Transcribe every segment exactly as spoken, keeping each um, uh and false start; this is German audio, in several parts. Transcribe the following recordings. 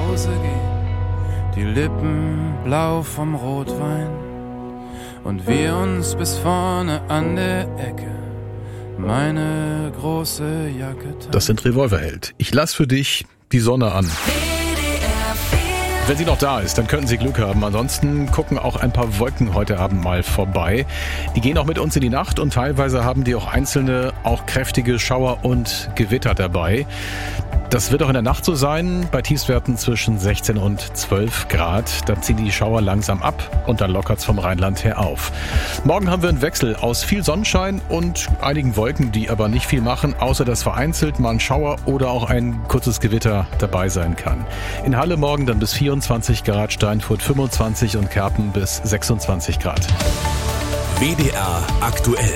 Hause gehen, die Lippen blau vom Rotwein und wir uns bis vorne an der Ecke meine große Jacke tragen. Das sind Revolverheld. Ich lass für dich die Sonne an. Wenn sie noch da ist, dann könnten Sie Glück haben. Ansonsten gucken auch ein paar Wolken heute Abend mal vorbei. Die gehen auch mit uns in die Nacht und teilweise haben die auch einzelne, auch kräftige Schauer und Gewitter dabei. Das wird auch in der Nacht so sein, bei Tiefstwerten zwischen sechzehn und zwölf Grad. Dann ziehen die Schauer langsam ab und dann lockert's vom Rheinland her auf. Morgen haben wir einen Wechsel aus viel Sonnenschein und einigen Wolken, die aber nicht viel machen, außer dass vereinzelt mal ein Schauer oder auch ein kurzes Gewitter dabei sein kann. In Halle morgen dann bis vierundzwanzig Grad, Steinfurt fünfundzwanzig und Kerpen bis sechsundzwanzig Grad. W D R aktuell.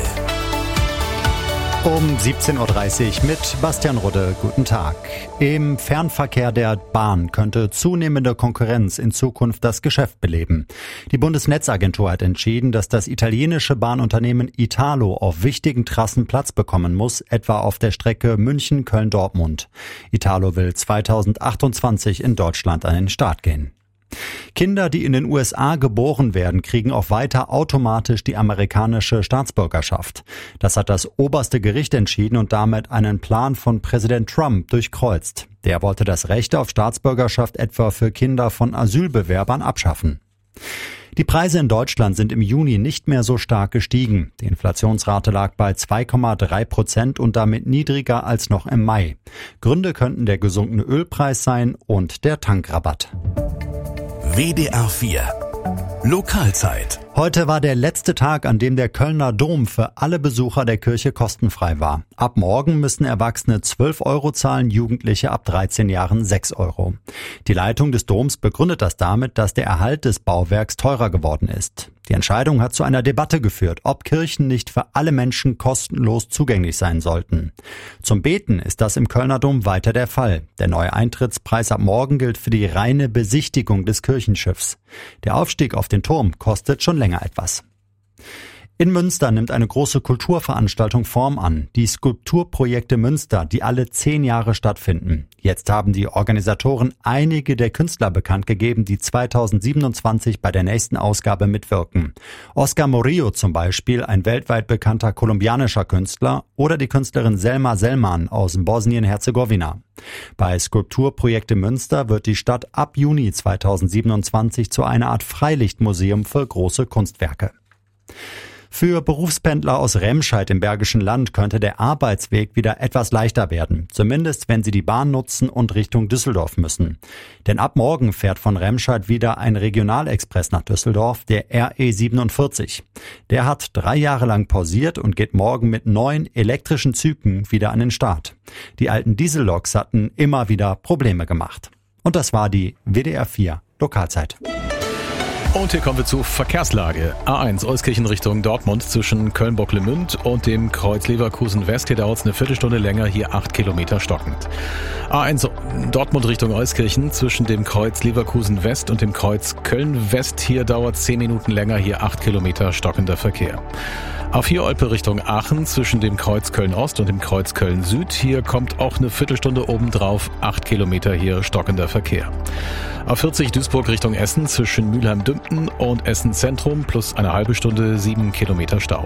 Um siebzehn Uhr dreißig mit Bastian Rudde. Guten Tag. Im Fernverkehr der Bahn könnte zunehmende Konkurrenz in Zukunft das Geschäft beleben. Die Bundesnetzagentur hat entschieden, dass das italienische Bahnunternehmen Italo auf wichtigen Trassen Platz bekommen muss, etwa auf der Strecke München-Köln-Dortmund. Italo will zweitausendachtundzwanzig in Deutschland an den Start gehen. Kinder, die in den U S A geboren werden, kriegen auch weiter automatisch die amerikanische Staatsbürgerschaft. Das hat das oberste Gericht entschieden und damit einen Plan von Präsident Trump durchkreuzt. Der wollte das Recht auf Staatsbürgerschaft etwa für Kinder von Asylbewerbern abschaffen. Die Preise in Deutschland sind im Juni nicht mehr so stark gestiegen. Die Inflationsrate lag bei zwei Komma drei Prozent und damit niedriger als noch im Mai. Gründe könnten der gesunkene Ölpreis sein und der Tankrabatt. W D R vier Lokalzeit. Heute war der letzte Tag, an dem der Kölner Dom für alle Besucher der Kirche kostenfrei war. Ab morgen müssen Erwachsene zwölf Euro zahlen, Jugendliche ab dreizehn Jahren sechs Euro. Die Leitung des Doms begründet das damit, dass der Erhalt des Bauwerks teurer geworden ist. Die Entscheidung hat zu einer Debatte geführt, ob Kirchen nicht für alle Menschen kostenlos zugänglich sein sollten. Zum Beten ist das im Kölner Dom weiter der Fall. Der neue Eintrittspreis ab morgen gilt für die reine Besichtigung des Kirchenschiffs. Der Aufstieg auf den Turm kostet schon länger etwas. In Münster nimmt eine große Kulturveranstaltung Form an. Die Skulpturprojekte Münster, die alle zehn Jahre stattfinden. Jetzt haben die Organisatoren einige der Künstler bekannt gegeben, die zweitausendsiebenundzwanzig bei der nächsten Ausgabe mitwirken. Oscar Murillo zum Beispiel, ein weltweit bekannter kolumbianischer Künstler, oder die Künstlerin Selma Selman aus Bosnien-Herzegowina. Bei Skulpturprojekte Münster wird die Stadt ab Juni zweitausendsiebenundzwanzig zu einer Art Freilichtmuseum für große Kunstwerke. Für Berufspendler aus Remscheid im Bergischen Land könnte der Arbeitsweg wieder etwas leichter werden, zumindest wenn sie die Bahn nutzen und Richtung Düsseldorf müssen. Denn ab morgen fährt von Remscheid wieder ein Regionalexpress nach Düsseldorf, der R E siebenundvierzig. Der hat drei Jahre lang pausiert und geht morgen mit neun elektrischen Zügen wieder an den Start. Die alten Dieselloks hatten immer wieder Probleme gemacht. Und das war die W D R vier Lokalzeit. Und hier kommen wir zur Verkehrslage. A eins Euskirchen Richtung Dortmund zwischen Köln-Bocklemünd und dem Kreuz Leverkusen West. Hier dauert es eine Viertelstunde länger, hier acht Kilometer stockend. A eins Dortmund Richtung Euskirchen zwischen dem Kreuz Leverkusen West und dem Kreuz Köln West. Hier dauert es zehn Minuten länger, hier acht Kilometer stockender Verkehr. A vier Olpe Richtung Aachen zwischen dem Kreuz Köln Ost und dem Kreuz Köln Süd. Hier kommt auch eine Viertelstunde obendrauf, acht Kilometer hier stockender Verkehr. A vierzig Duisburg Richtung Essen zwischen Mülheim-Dümpten und Essen Zentrum plus eine halbe Stunde, sieben Kilometer Stau.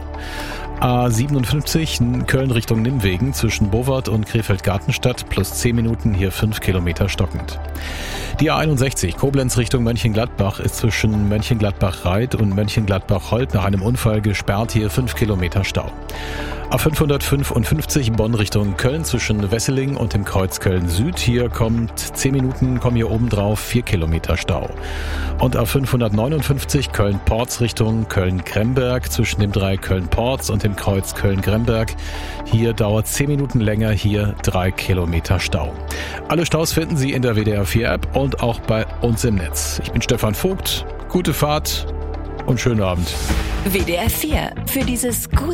A siebenundfünfzig Köln Richtung Nimwegen zwischen Bovard und Krefeld-Gartenstadt plus zehn Minuten, hier fünf Kilometer stockend. Die A einundsechzig Koblenz Richtung Mönchengladbach ist zwischen Mönchengladbach-Reit und Mönchengladbach-Holt nach einem Unfall gesperrt, hier fünf Kilometer Stau. A fünfhundertfünfundfünfzig Bonn Richtung Köln zwischen Wesseling und dem Kreuz Köln Süd. Hier kommt zehn Minuten, kommen hier oben drauf vier Kilometer Stau. Und A fünfhundertneunundfünfzig Köln-Porz Richtung Köln-Gremberg zwischen dem Dreieck Köln-Porz und dem Kreuz Köln-Gremberg. Hier dauert zehn Minuten länger, hier drei Kilometer Stau. Alle Staus finden Sie in der W D R vier App und auch bei uns im Netz. Ich bin Stefan Vogt, gute Fahrt und schönen Abend. W D R vier, für dieses gute